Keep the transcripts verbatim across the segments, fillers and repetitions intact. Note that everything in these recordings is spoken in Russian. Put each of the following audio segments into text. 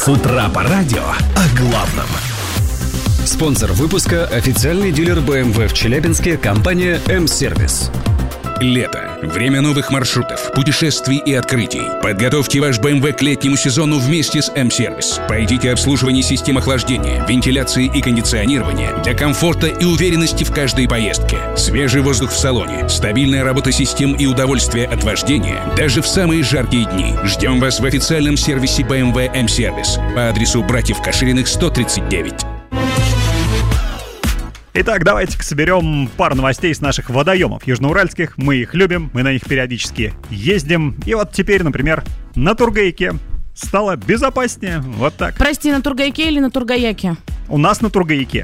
С утра по радио о главном. Спонсор выпуска – официальный дилер бэ эм вэ в Челябинске, компания М-Сервис. Лето. Время новых маршрутов, путешествий и открытий. Подготовьте ваш бэ эм вэ к летнему сезону вместе с М-Сервис. Пройдите обслуживание систем охлаждения, вентиляции и кондиционирования для комфорта и уверенности в каждой поездке. Свежий воздух в салоне, стабильная работа систем и удовольствие от вождения даже в самые жаркие дни. Ждем вас в официальном сервисе бэ эм вэ М-Сервис по адресу Братьев Кашириных, сто тридцать девять. Итак, давайте-ка соберем пару новостей с наших водоемов южноуральских. Мы их любим, мы на них периодически ездим. И вот теперь, например, на Тургаяке стало безопаснее. Вот так. Прости, на Тургаяке или на Тургаяке? У нас на Тургаяке.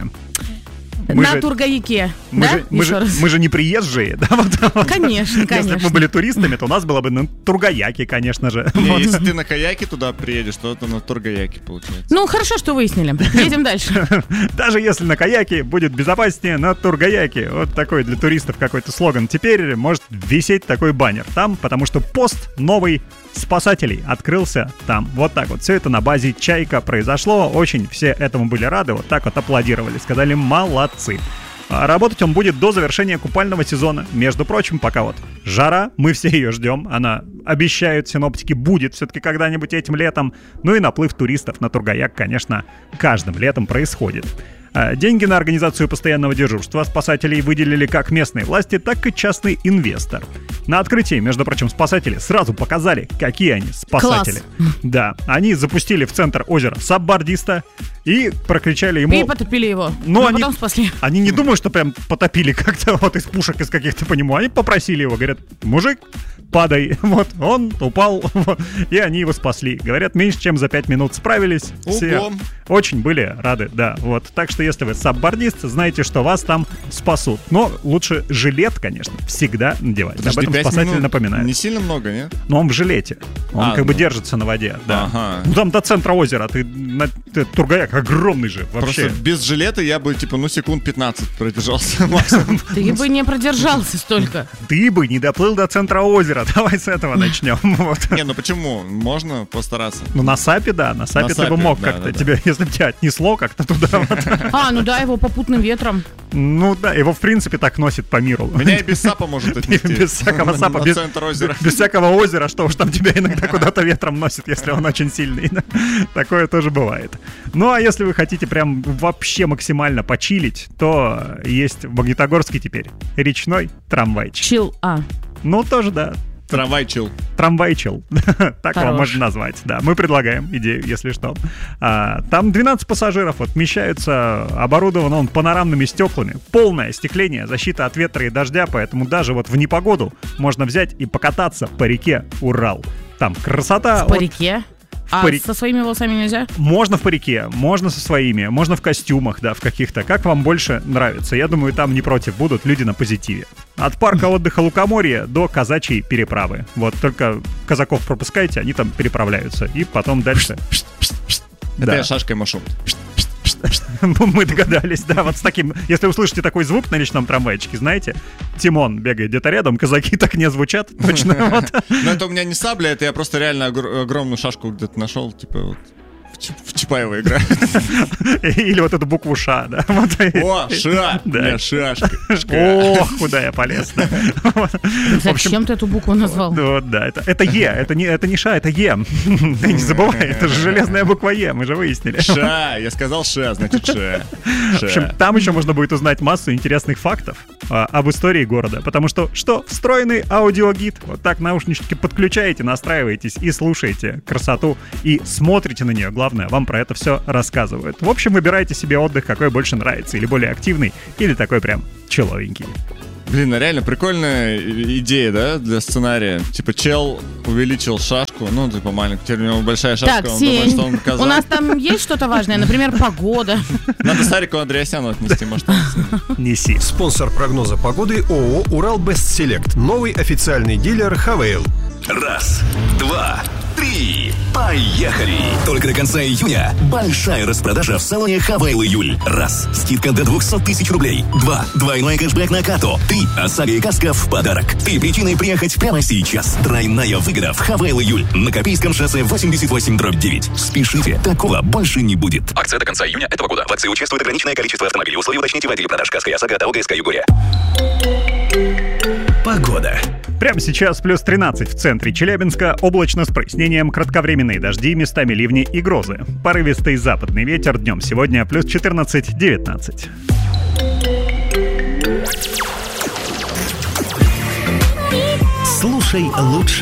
Мы на же, Тургаяке, мы да? Же, мы, же, мы же не приезжие, да? Вот, конечно, вот. конечно. Если бы мы были туристами, то у нас было бы на Тургаяке, конечно же. Не, Вот. если ты на каяке туда приедешь, то это на Тургаяке получается. Ну, хорошо, что выяснили. Едем дальше. Даже если на каяке будет безопаснее на Тургаяке. Вот такой для туристов какой-то слоган. Теперь может висеть такой баннер там, потому что пост новый спасателей открылся там. Вот так вот. Все это на базе «Чайка» произошло. Очень все этому были рады. Вот так вот аплодировали. Сказали «молодцы». А работать он будет до завершения купального сезона. Между прочим, пока вот жара, мы все ее ждем. Она, обещают синоптики, будет все-таки когда-нибудь этим летом. Ну и наплыв туристов на Тургаяк, конечно, каждым летом происходит. Деньги на организацию постоянного дежурства спасателей выделили как местные власти, так и частный инвестор. На открытии, между прочим, спасатели сразу показали, какие они спасатели. Класс. Да, они запустили в центр озера саббордиста и прокричали ему... И потопили его, но но они, потом спасли. Они не думают, что прям потопили как-то вот из пушек, из каких-то по нему. Они попросили его, говорят, мужик, падай. Вот, он упал, вот, и они его спасли. Говорят, меньше чем за пять минут справились. Все Ого. очень были рады, да. Вот, так что если вы саббордист, знаете, что вас там спасут. Но лучше жилет, конечно, всегда надевать. Подожди, об этом пять спасатель минут напоминает. Не сильно много, нет? Но он в жилете. Он А, как бы ну. держится на воде, да. Ага. Ну там до центра озера, ты, на, ты Тургаяк огромный же вообще. Просто без жилета я бы, типа, ну, секунд пятнадцать продержался максимум. Ты бы не продержался столько. Ты бы не доплыл до центра озера. Давай с этого начнем. Вот. Не, ну почему? Можно постараться. Ну на сапе, да, на сапе На ты бы сапе, мог да, как-то, да, да. тебя, если бы тебя отнесло как-то туда. Вот. А, ну да, его попутным ветром. Ну да, его в принципе так носит по миру. Меня и без сапа может отнести. Без всякого На- сапа, на без, центр озера. без всякого озера, что уж там тебя иногда куда-то ветром носит, если он очень сильный. Такое тоже бывает. Ну а если вы хотите прям вообще максимально почилить, то есть в Магнитогорске теперь речной трамвайчик. Чил, а. Ну тоже да. Трамвай-чил. Трамвайчил. Так его Хорош. можно назвать. Да, мы предлагаем идею, если что. А, там двенадцать пассажиров вот вмещаются, оборудован он панорамными стеклами. Полное остекление, защита от ветра и дождя, поэтому даже вот в непогоду можно взять и покататься по реке Урал. Там красота. По от- реке. в А пари- со своими волосами нельзя? Можно в парике, можно со своими, можно в костюмах, да, в каких-то. Как вам больше нравится? Я думаю, там не против будут люди на позитиве. От парка отдыха Лукоморья до казачьей переправы. Вот только казаков пропускайте, они там переправляются. И потом дальше. Это Да. я шашкой машу. Мы догадались, да, вот с таким. Если услышите такой звук на личном трамвайчике, знаете, Тимон бегает где-то рядом, казаки так не звучат, точно. Вот. Но это у меня не сабля, это я просто реально огр- огромную шашку где-то нашел, типа вот в, Чип- в Чапаева играю. Или вот эту букву Ш, да. Вот. О, ша! Да. Не, шашка. Ох, куда я полез. Да. Вот. В общем, Зачем ты эту букву назвал? вот, да, это, это Е, это не, это не Ша, это Е. Ты не забывай, это же железная буква Е, мы же выяснили. Ша, я сказал ша, значит ша. В общем, там еще можно будет узнать массу интересных фактов а, об истории города. Потому что, что встроенный аудиогид. Вот так наушнички подключаете, настраиваетесь и слушаете красоту. И смотрите на нее. Главное, вам про это все рассказывают. В общем, выбирайте себе отдых, какой больше нравится. Или более активный, или такой прям человенький. Блин, а реально прикольная идея, да, для сценария. Типа чел увеличил шашку, ну, типа маленькая, теперь у него большая шашка, Так, он думает, Сень, что он казак. у нас там есть что-то важное? Например, погода. Надо Сарику Андреасяну отнести, может, он с ним. Неси. Спонсор прогноза погоды ООО «Урал Бест Селект». Новый официальный дилер «Хавейл». Раз, два, три. Поехали! Только до конца июня большая распродажа в салоне Хавейл Июль. Раз. Скидка до двухсот тысяч рублей. Два. Двойной кэшбэк на карту. Три. ОСАГО и каска в подарок. Три причины приехать прямо сейчас. Тройная выгода в Хавейл Июль. На Копейском шоссе восемьдесят восемь дробь девять. Спешите, такого больше не будет. Акция до конца июня этого года. В акции участвует ограниченное количество автомобилей. Условия уточните в отделе продаж КАСКО и ОСАГО ТО ГСК Югория. Погода. Прямо сейчас плюс тринадцать в центре Челябинска, облачно с прояснением, кратковременные дожди, местами ливни и грозы. Порывистый западный ветер, днем сегодня плюс четырнадцать девятнадцать. Слушай лучше.